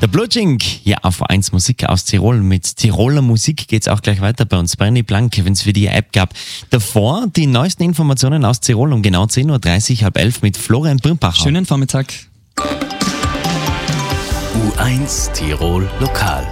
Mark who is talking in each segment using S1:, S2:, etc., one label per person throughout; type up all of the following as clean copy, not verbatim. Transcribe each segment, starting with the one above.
S1: Der Blutschink, ja, auf 1 Musik aus Tirol. Mit Tiroler Musik geht's auch gleich weiter bei uns. Bernie Blank, wenn es für die App gab. Davor die neuesten Informationen aus Tirol um genau 10.30 Uhr, halb 11 mit Florian Birnbacher.
S2: Schönen Vormittag.
S3: U1 Tirol Lokal.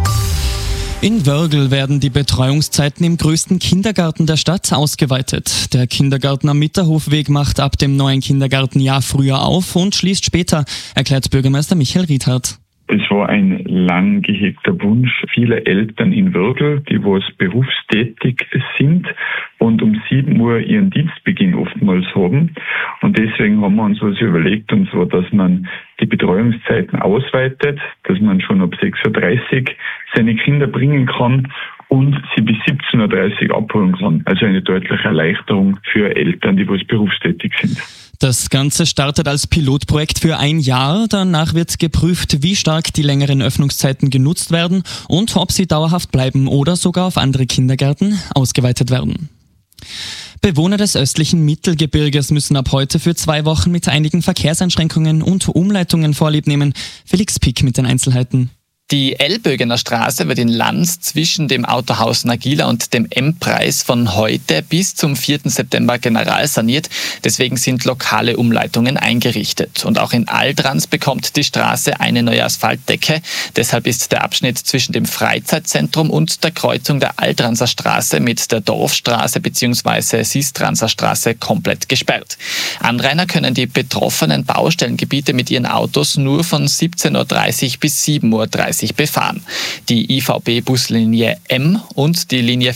S2: In Wörgl werden die Betreuungszeiten im größten Kindergarten der Stadt ausgeweitet. Der Kindergarten am Mitterhofweg macht ab dem neuen Kindergartenjahr früher auf und schließt später, erklärt Bürgermeister Michael Riedhardt.
S4: Das war ein lang gehegter Wunsch vieler Eltern in Wörgl, die berufstätig sind und um 7 Uhr ihren Dienstbeginn oftmals haben. Und deswegen haben wir uns was überlegt, und zwar, dass man die Betreuungszeiten ausweitet, dass man schon ab 6.30 Uhr seine Kinder bringen kann und sie bis 17.30 Uhr abholen kann. Also eine deutliche Erleichterung für Eltern, die berufstätig sind.
S2: Das Ganze startet als Pilotprojekt für 1 Jahr. Danach wird geprüft, wie stark die längeren Öffnungszeiten genutzt werden und ob sie dauerhaft bleiben oder sogar auf andere Kindergärten ausgeweitet werden. Bewohner des östlichen Mittelgebirges müssen ab heute für 2 Wochen mit einigen Verkehrseinschränkungen und Umleitungen Vorlieb nehmen. Felix Pick mit den Einzelheiten.
S5: Die Ellbögener Straße wird in Lanz zwischen dem Autohaus Nagila und dem M-Preis von heute bis zum 4. September generalsaniert. Deswegen sind lokale Umleitungen eingerichtet. Und auch in Altrans bekommt die Straße eine neue Asphaltdecke. Deshalb ist der Abschnitt zwischen dem Freizeitzentrum und der Kreuzung der Altranser Straße mit der Dorfstraße bzw. Sistranser Straße komplett gesperrt. Anrainer können die betroffenen Baustellengebiete mit ihren Autos nur von 17.30 Uhr bis 7.30 Uhr befahren. Die IVB-Buslinie M und die Linie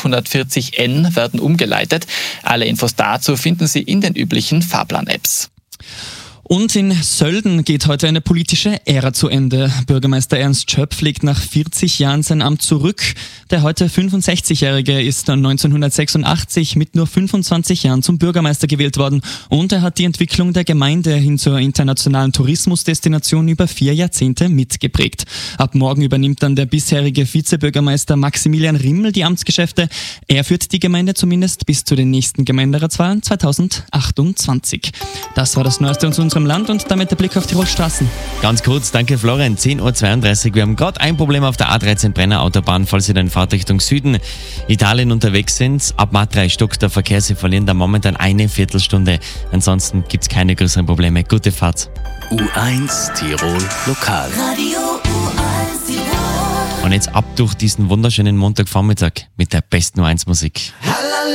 S5: 540N werden umgeleitet. Alle Infos dazu finden Sie in den üblichen Fahrplan-Apps.
S2: Und in Sölden geht heute eine politische Ära zu Ende. Bürgermeister Ernst Schöpf legt nach 40 Jahren sein Amt zurück. Der heute 65-Jährige ist 1986 mit nur 25 Jahren zum Bürgermeister gewählt worden und er hat die Entwicklung der Gemeinde hin zur internationalen Tourismusdestination über 4 Jahrzehnte mitgeprägt. Ab morgen übernimmt dann der bisherige Vizebürgermeister Maximilian Rimmel die Amtsgeschäfte. Er führt die Gemeinde zumindest bis zu den nächsten Gemeinderatswahlen 2028. Das war das Neueste aus unserem Land und damit der Blick auf Tirol Straßen.
S1: Ganz kurz, danke Florian, 10.32 Uhr. Wir haben gerade ein Problem auf der A13 Brenner Autobahn, falls Sie dann Fahrt Richtung Süden Italien unterwegs sind. Ab Matrei Stock der Verkehr, Sie verlieren da momentan eine Viertelstunde. Ansonsten gibt es keine größeren Probleme. Gute Fahrt.
S3: U1 Tirol Lokal.
S6: Radio U1 Tirol.
S1: Und jetzt ab durch diesen wunderschönen Montagvormittag mit der besten U1 Musik.